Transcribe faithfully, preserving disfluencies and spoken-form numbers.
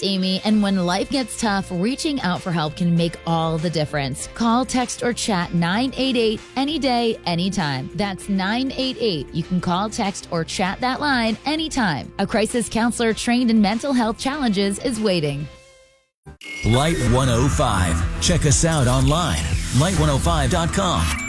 Amy, and when life gets tough, reaching out for help can make all the difference. Call, text, or chat nine eight eight any day, anytime. That's nine eight eight. You can call, text, or chat that line anytime. A crisis counselor trained in mental health challenges is waiting. Light one oh five. Check us out online, light one oh five dot com.